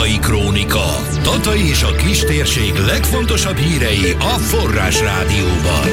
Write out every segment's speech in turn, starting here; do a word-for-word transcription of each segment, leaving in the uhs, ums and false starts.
Tatai Krónika. Tatai és a kistérség legfontosabb hírei a Forrás Rádióban.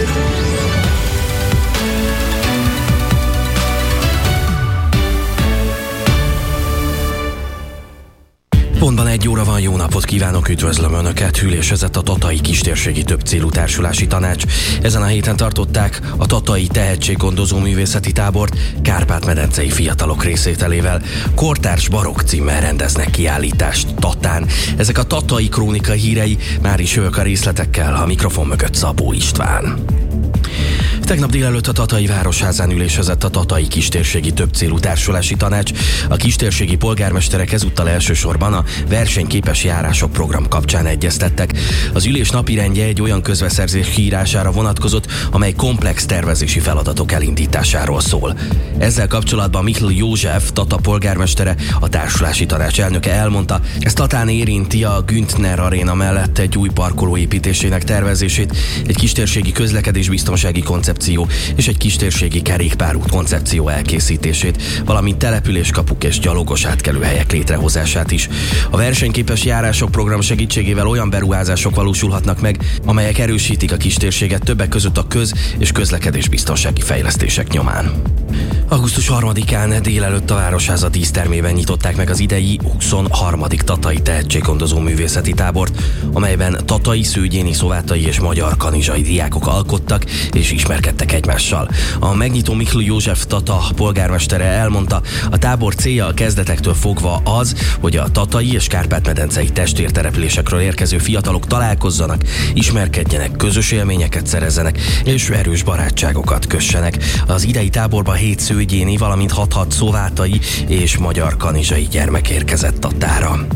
Pontban egy óra van, jó napot kívánok, üdvözlöm Önöket, ülésezett a Tatai Kistérségi Többcélú Társulási Tanács. Ezen a héten tartották a Tatai Tehetséggondozó Művészeti Tábort kárpát-medencei fiatalok részvételével. Kortárs barokk címmel rendeznek kiállítást Tatán. Ezek a Tatai Krónika hírei, már is jövök a részletekkel, a mikrofon mögött Szabó István. Tegnap délelőtt a Tatai Városházán ülésezett a Tatai Kistérségi Többcélú Társulási Tanács. A kistérségi polgármesterek ezúttal elsősorban a versenyképes járások program kapcsán egyeztettek. Az ülés napirendje egy olyan közbeszerzés kiírására vonatkozott, amely komplex tervezési feladatok elindításáról szól. Ezzel kapcsolatban Michel József, Tata polgármestere, a társulási tanács elnöke elmondta, ez Tatán érinti a Güntner Aréna mellett egy új parkoló építésének tervezését, egy kistérségi közlekedésbiztonsági koncepció és egy kistérségi kerékpárút koncepció elkészítését, valamint településkapuk és gyalogos átkelőhelyek létrehozását is. A versenyképes járások program segítségével olyan beruházások valósulhatnak meg, amelyek erősítik a kistérséget többek között a köz- és közlekedésbiztonsági fejlesztések nyomán. augusztus harmadikán délelőtt a Városháza dísztermében nyitották meg az idei huszonharmadik Tatai Tehetséggondozó Művészeti Tábort, amelyben tatai, szőgyéni, szovátai és magyar kanizsai diákok alkottak és ismerkedtek egymással. A megnyitó Michel József Tata polgármestere elmondta, a tábor célja a kezdetektől fogva az, hogy a tatai és kárpát-medencei testvértelepülésekről érkező fiatalok találkozzanak, ismerkedjenek, közös élményeket szerezzenek és erős barátságokat kössenek. Az idei táborba hét szőgyéni, valamint hat-hat szovátai és magyar kanizsai gyermek érkezett Tatára.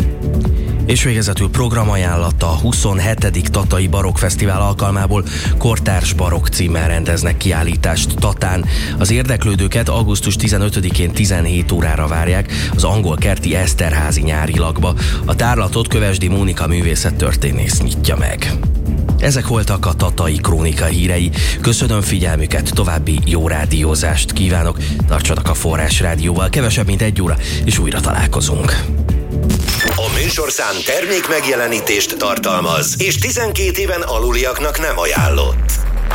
És végezetül programajánlata a huszonhetedik Tatai Barokk Fesztivál alkalmából kortárs barokk címmel rendeznek kiállítást Tatán. Az érdeklődőket augusztus tizenötödikén tizenhét órára várják az angolkerti Eszterházi nyári lakba. A tárlatot Kövesdi Mónika művészettörténész nyitja meg. Ezek voltak a Tatai Krónika hírei. Köszönöm figyelmüket, további jó rádiózást kívánok. Tartsanak a Forrás Rádióval, kevesebb mint egy óra, és újra találkozunk. A műsorszám termék megjelenítést tartalmaz, és tizenkét éven aluliaknak nem ajánlott.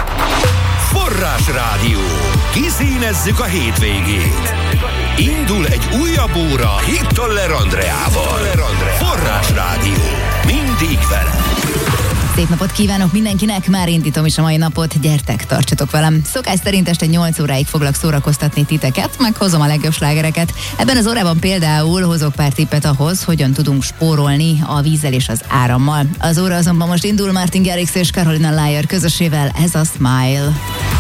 Forrás Rádió. Kiszínezzük a hétvégét. Indul egy újabb óra Hittoller Andreával. Forrás Rádió. Mindig vele. Szép napot kívánok mindenkinek, már indítom is a mai napot, gyertek, tartsatok velem. Szokás szerint este nyolc óráig foglak szórakoztatni titeket, meg hozom a legjobb slágereket. Ebben az órában például hozok pár tippet ahhoz, hogyan tudunk spórolni a vízzel és az árammal. Az óra azonban most indul Martin Garrix és Carolina Lyer közösével, ez a Smile.